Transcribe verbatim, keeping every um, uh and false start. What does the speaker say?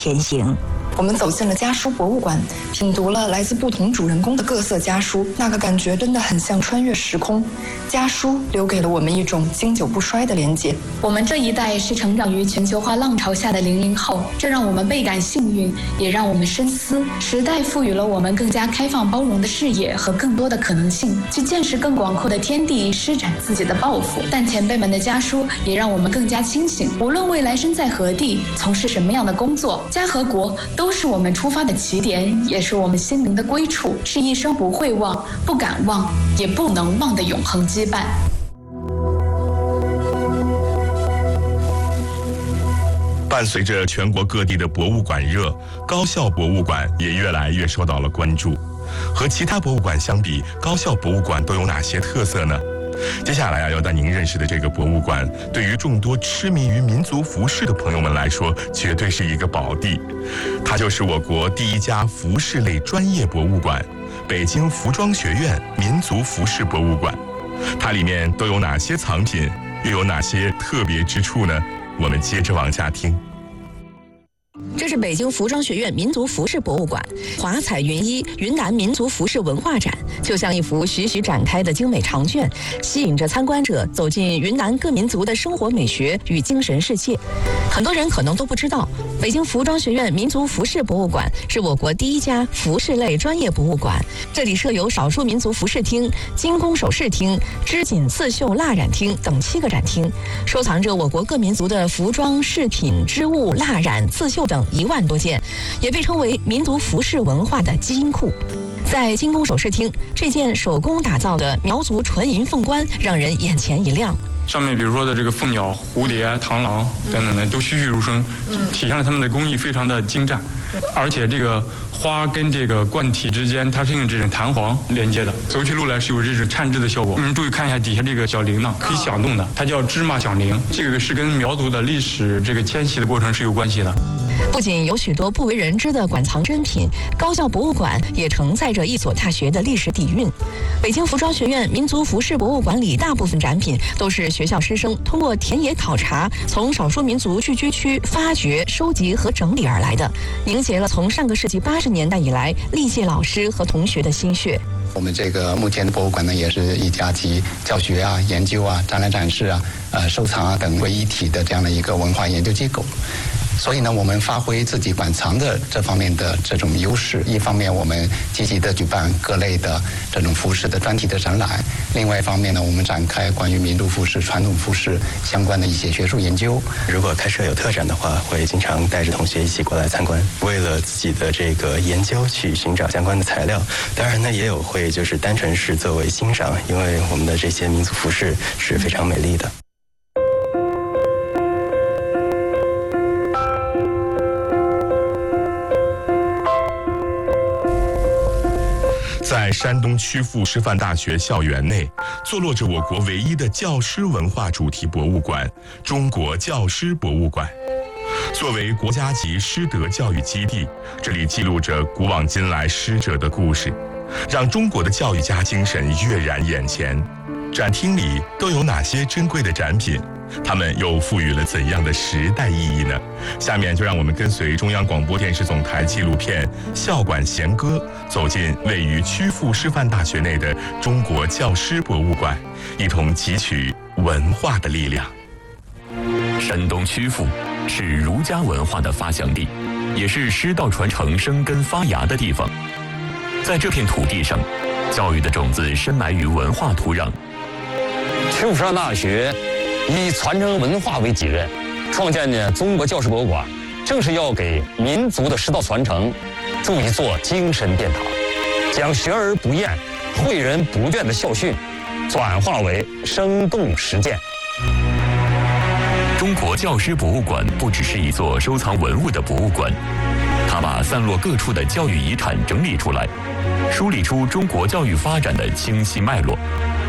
前行。 我们走进了家书博物馆，品读了来自不同主人公的各色家书，那个感觉真的很像穿越时空。家书留给了我们一种经久不衰的连结。 我们这一代是成长于全球化浪潮下的零零后，这让我们倍感幸运，也让我们深思。时代赋予了我们更加开放包容的视野和更多的可能性，去见识更广阔的天地，施展自己的抱负。但前辈们的家书也让我们更加清醒，无论未来身在何地，从事什么样的工作，家和国都是我们出发的起点，也是我们心灵的归处，是一生不会忘、不敢忘、也不能忘的永恒羁绊。 伴随着全国各地的博物馆热，高校博物馆也越来越受到了关注。和其他博物馆相比，高校博物馆都有哪些特色呢？接下来啊，要带您认识的这个博物馆，对于众多痴迷于民族服饰的朋友们来说，绝对是一个宝地。它就是我国第一家服饰类专业博物馆——北京服装学院民族服饰博物馆。它里面都有哪些藏品，又有哪些特别之处呢？我们接着往下听。 这是北京服装学院民族服饰博物馆，华彩云衣云南民族服饰文化展，就像一幅徐徐展开的精美长卷，吸引着参观者走进云南各民族的生活美学与精神世界。很多人可能都不知道，北京服装学院民族服饰博物馆是我国第一家服饰类专业博物馆，这里设有少数民族服饰厅、精工首饰厅、织锦刺绣蜡染厅等七个展厅，收藏着我国各民族的服装、饰品、织物、蜡染、刺绣等一万多件，也被称为民族服饰文化的基因库。在精工首饰厅，这件手工打造的苗族纯银凤冠让人眼前一亮。 上面比如说的这个凤鸟、蝴蝶、螳螂等等的都栩栩如生，体现了他们的工艺非常的精湛，而且这个花跟这个冠体之间它是用这种弹簧连接的，走起路来是有这种颤支的效果。嗯，注意看一下底下这个小铃铛，可以响动的，它叫芝麻响铃，这个是跟苗族的历史这个迁徙的过程是有关系的。 不仅有许多不为人知的馆藏珍品，高校博物馆也承载着一所大学的历史底蕴。北京服装学院民族服饰博物馆里大部分展品都是学校师生通过田野考察，从少数民族聚居区发掘、收集和整理而来的，凝结了从上个世纪八十年代以来历届老师和同学的心血。 我们这个目前的博物馆呢，也是一家集教学啊、研究啊、展览展示啊、呃收藏啊等为一体的这样的一个文化研究机构。所以呢，我们发挥自己馆藏的这方面的这种优势，一方面我们积极的举办各类的这种服饰的专题的展览，另外一方面呢，我们展开关于民族服饰、传统服饰相关的一些学术研究。 如果开设有特展的话，会经常带着同学一起过来参观，为了自己的这个研究去寻找相关的材料。当然呢，也有会就是单纯是作为欣赏，因为我们的这些民族服饰是非常美丽的。 在山东曲阜师范大学校园内，坐落着我国唯一的教师文化主题博物馆——中国教师博物馆。作为国家级师德教育基地，这里记录着古往今来师者的故事，让中国的教育家精神跃然眼前。展厅里都有哪些珍贵的展品？它们又赋予了怎样的时代意义呢？下面就让我们跟随中央广播电视总台纪录片《校馆弦歌》，走进位于曲阜师范大学内的中国教师博物馆，一同汲取文化的力量。 山东曲阜是儒家文化的发祥地，也是师道传承生根发芽的地方。在这片土地上，教育的种子深埋于文化土壤。 曲阜师范大学以传承文化为己任，创建的中国教师博物馆，正是要给民族的师道传承筑一座精神殿堂，将学而不厌、诲人不倦的校训转化为生动实践。 中国教师博物馆不只是一座收藏文物的博物馆，它把散落各处的教育遗产整理出来，梳理出中国教育发展的清晰脉络，